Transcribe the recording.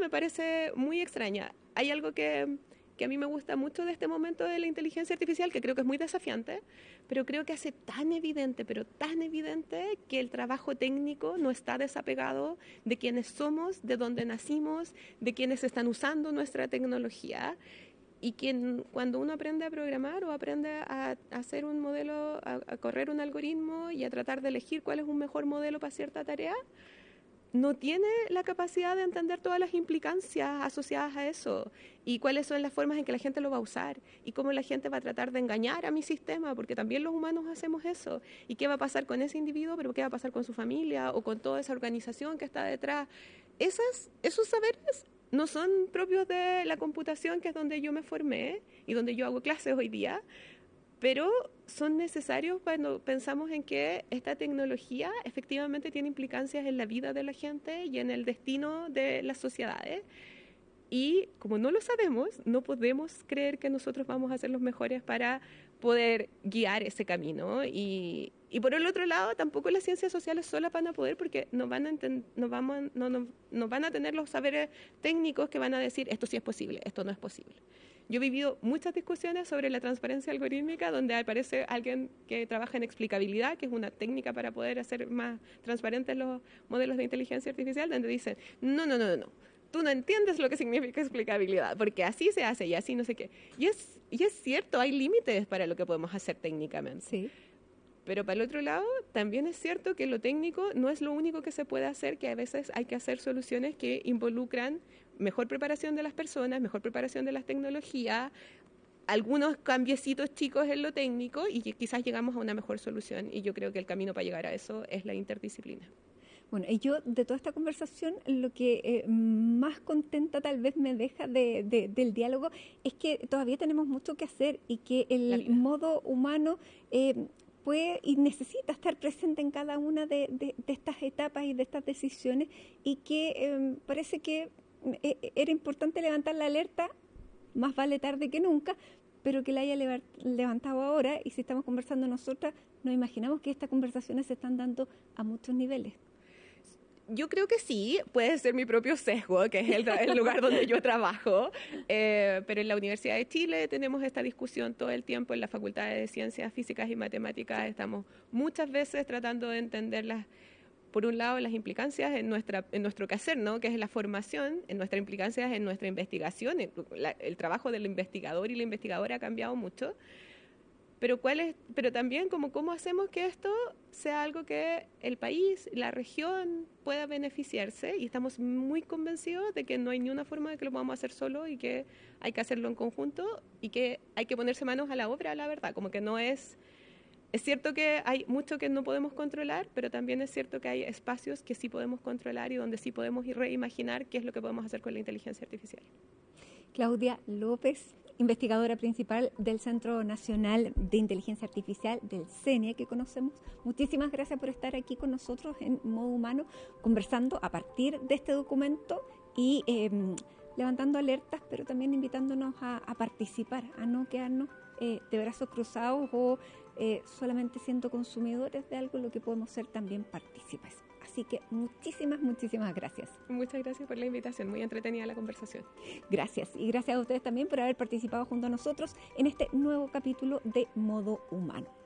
me parece muy extraña. Hay algo que a mí me gusta mucho de este momento de la inteligencia artificial, que creo que es muy desafiante, pero creo que hace tan evidente, pero tan evidente, que el trabajo técnico no está desapegado de quienes somos, de dónde nacimos, de quienes están usando nuestra tecnología. Y cuando uno aprende a programar o aprende a hacer un modelo, a correr un algoritmo y a tratar de elegir cuál es un mejor modelo para cierta tarea, no tiene la capacidad de entender todas las implicancias asociadas a eso y cuáles son las formas en que la gente lo va a usar y cómo la gente va a tratar de engañar a mi sistema, porque también los humanos hacemos eso. ¿Y qué va a pasar con ese individuo, pero qué va a pasar con su familia o con toda esa organización que está detrás? Esos saberes no son propios de la computación, que es donde yo me formé y donde yo hago clases hoy día, pero son necesarios cuando pensamos en que esta tecnología efectivamente tiene implicancias en la vida de la gente y en el destino de las sociedades. Y como no lo sabemos, no podemos creer que nosotros vamos a ser los mejores para poder guiar ese camino. Y por el otro lado, tampoco las ciencias sociales solas van a poder, porque no van a tener los saberes técnicos que van a decir esto sí es posible, esto no es posible. Yo he vivido muchas discusiones sobre la transparencia algorítmica, donde aparece alguien que trabaja en explicabilidad, que es una técnica para poder hacer más transparentes los modelos de inteligencia artificial, donde dicen, no, tú no entiendes lo que significa explicabilidad, porque así se hace y así no sé qué. Y es cierto, hay límites para lo que podemos hacer técnicamente. Sí. Pero para el otro lado, también es cierto que lo técnico no es lo único que se puede hacer, que a veces hay que hacer soluciones que involucran mejor preparación de las personas, mejor preparación de las tecnologías, algunos cambiecitos chicos en lo técnico y quizás llegamos a una mejor solución. Y yo creo que el camino para llegar a eso es la interdisciplina. Bueno, y yo de toda esta conversación lo que más contenta tal vez me deja del diálogo es que todavía tenemos mucho que hacer y que el modo humano puede y necesita estar presente en cada una de estas etapas y de estas decisiones, y que parece que era importante levantar la alerta, más vale tarde que nunca, pero que la haya levantado ahora. Y si estamos conversando nosotras, nos imaginamos que estas conversaciones se están dando a muchos niveles. Yo creo que sí, puede ser mi propio sesgo, que es el lugar donde yo trabajo, pero en la Universidad de Chile tenemos esta discusión todo el tiempo, en la Facultad de Ciencias Físicas y Matemáticas estamos muchas veces tratando de entender por un lado, las implicancias en nuestro quehacer, ¿no? Que es la formación, en nuestras implicancias en nuestra investigación. El trabajo del investigador y la investigadora ha cambiado mucho. Pero también cómo hacemos que esto sea algo que el país, la región pueda beneficiarse, y estamos muy convencidos de que no hay ni una forma de que lo podamos hacer solo y que hay que hacerlo en conjunto y que hay que ponerse manos a la obra, la verdad, como que no es cierto que hay mucho que no podemos controlar, pero también es cierto que hay espacios que sí podemos controlar y donde sí podemos reimaginar qué es lo que podemos hacer con la inteligencia artificial. Claudia López, investigadora principal del Centro Nacional de Inteligencia Artificial, del CENIE, que conocemos. Muchísimas gracias por estar aquí con nosotros en Modo Humano, conversando a partir de este documento y levantando alertas, pero también invitándonos a participar, a no quedarnos de brazos cruzados o solamente siendo consumidores de algo, lo que podemos ser también partícipes. Así que muchísimas gracias. Muchas gracias por la invitación, muy entretenida la conversación. Gracias, y gracias a ustedes también por haber participado junto a nosotros en este nuevo capítulo de Modo Humano.